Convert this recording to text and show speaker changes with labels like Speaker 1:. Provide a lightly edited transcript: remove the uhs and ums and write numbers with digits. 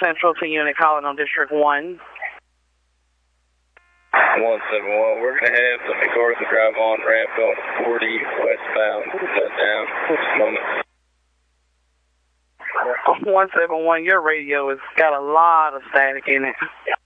Speaker 1: Central to Unit calling on District 1.
Speaker 2: 171, we're going to have the MacArthur Drive on ramp going 40 westbound. Down. Just a moment.
Speaker 1: 171, your radio has got a lot of static in it.